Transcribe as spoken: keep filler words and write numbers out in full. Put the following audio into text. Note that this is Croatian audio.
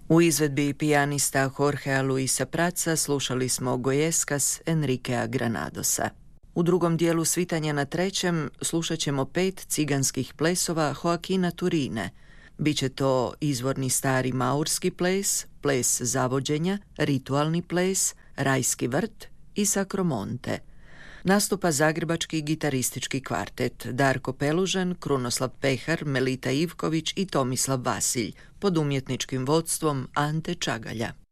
U izvedbi pijanista Jorgea Luisa Pratsa slušali smo Goyescas Enriquea Granadosa. U drugom dijelu svitanja na trećem slušat ćemo pet ciganskih plesova Joaquina Turine. Biće to izvorni stari maurski ples, ples zavođenja, ritualni ples, rajski vrt i sakromonte. Nastupa zagrebački gitaristički kvartet Darko Pelužan, Krunoslav Pehar, Melita Ivković i Tomislav Vasilj pod umjetničkim vodstvom Ante Čagalja.